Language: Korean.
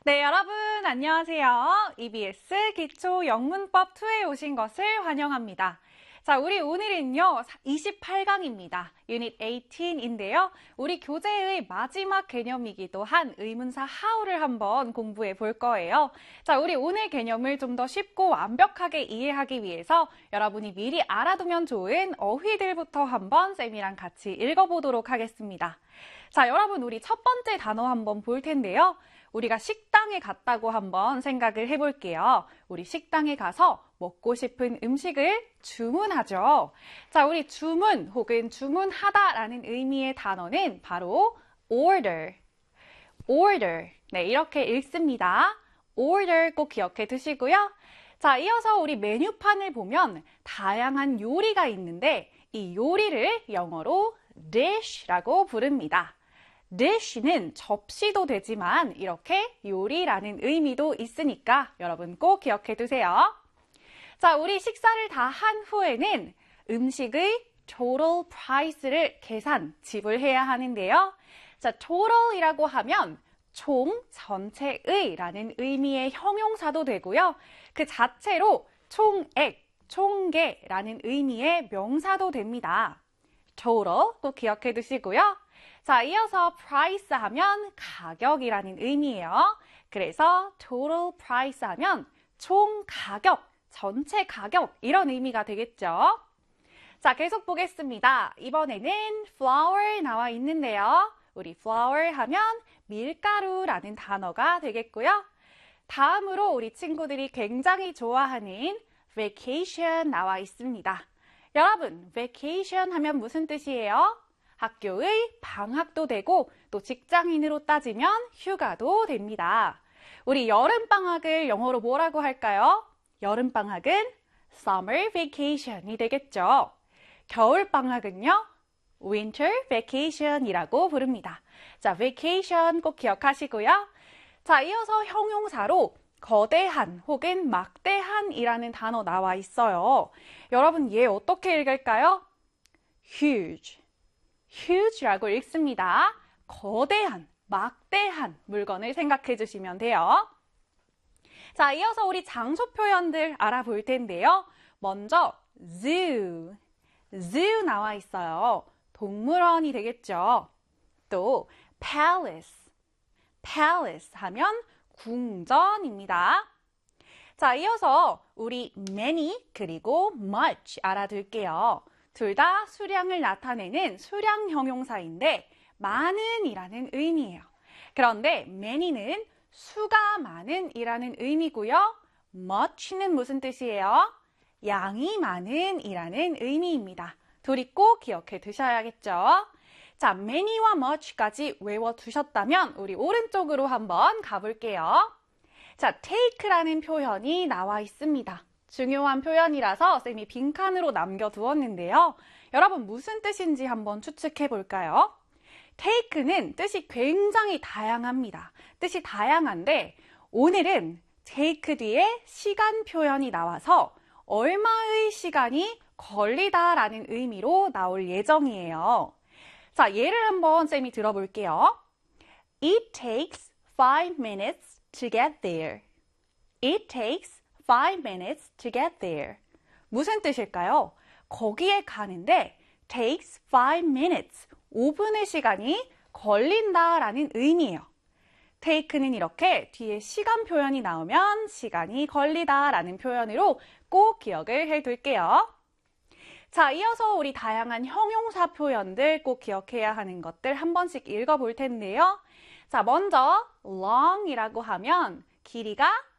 네, 여러분 안녕하세요. EBS 기초 영문법 2에 오신 것을 환영합니다. 자, 우리 오늘은요 28강입니다. 유닛 18인데요. 우리 교재의 마지막 개념이기도 한 의문사 how를 한번 공부해 볼 거예요. 자, 우리 오늘 개념을 좀 더 쉽고 완벽하게 이해하기 위해서 여러분이 미리 알아두면 좋은 어휘들부터 한번 쌤이랑 같이 읽어보도록 하겠습니다. 자, 여러분 우리 첫 번째 단어 한번 볼 텐데요. 우리가 식당에 갔다고 한번 생각을 해볼게요. 우리 식당에 가서 먹고 싶은 음식을 주문하죠. 자, 우리 주문 혹은 주문하다라는 의미의 단어는 바로 order. order. 네, 이렇게 읽습니다. order 꼭 기억해 두시고요. 자, 이어서 우리 메뉴판을 보면 다양한 요리가 있는데 이 요리를 영어로 dish라고 부릅니다. dish는 접시도 되지만 이렇게 요리라는 의미도 있으니까 여러분 꼭 기억해 두세요. 자, 우리 식사를 다 한 후에는 음식의 total price를 지불해야 하는데요. 자, total이라고 하면 총, 전체의 라는 의미의 형용사도 되고요. 그 자체로 총액, 총계라는 의미의 명사도 됩니다. total 꼭 기억해 두시고요. 자, 이어서 price 하면 가격이라는 의미예요. 그래서 total price 하면 총 가격, 전체 가격 이런 의미가 되겠죠. 자, 계속 보겠습니다. 이번에는 flour 나와 있는데요. 우리 flour 하면 밀가루라는 단어가 되겠고요. 다음으로 우리 친구들이 굉장히 좋아하는 vacation 나와 있습니다. 여러분, vacation 하면 무슨 뜻이에요? 학교의 방학도 되고 또 직장인으로 따지면 휴가도 됩니다. 우리 여름방학을 영어로 뭐라고 할까요? 여름방학은 summer vacation이 되겠죠. 겨울방학은요? winter vacation이라고 부릅니다. 자, vacation 꼭 기억하시고요. 자, 이어서 형용사로 거대한 혹은 막대한이라는 단어 나와 있어요. 여러분, 얘 어떻게 읽을까요? huge. huge라고 읽습니다. 거대한, 막대한 물건을 생각해 주시면 돼요. 자, 이어서 우리 장소 표현들 알아볼 텐데요. 먼저 zoo. zoo 나와 있어요. 동물원이 되겠죠. 또 palace. palace 하면 궁전입니다. 자, 이어서 우리 many 그리고 much 알아둘게요. 둘 다 수량을 나타내는 수량 형용사인데 많은 이라는 의미예요. 그런데 many는 수가 많은 이라는 의미고요. much는 무슨 뜻이에요? 양이 많은 이라는 의미입니다. 둘이 꼭 기억해 두셔야겠죠. 자, many와 much까지 외워두셨다면 우리 오른쪽으로 한번 가볼게요. 자, take라는 표현이 나와 있습니다. 중요한 표현이라서 쌤이 빈칸으로 남겨두었는데요. 여러분 무슨 뜻인지 한번 추측해 볼까요? take는 뜻이 굉장히 다양합니다. 뜻이 다양한데 오늘은 take 뒤에 시간 표현이 나와서 얼마의 시간이 걸리다라는 의미로 나올 예정이에요. 자, 예를 한번 쌤이 들어볼게요. It takes 5 minutes to get there. It takes 5 minutes to get there. 무슨 뜻일까요? 거기에 가는데 takes 5 minutes, 5분의 시간이 걸린다라는 의미예요. take는 이렇게 뒤에 시간 표현이 나오면 시간이 걸리다라는 표현으로 꼭 기억을 해둘게요. 자, 이어서 우리 다양한 형용사 표현들 꼭 기억해야 하는 것들 한 번씩 읽어볼 텐데요. 자, 먼저 long이라고 하면 길이가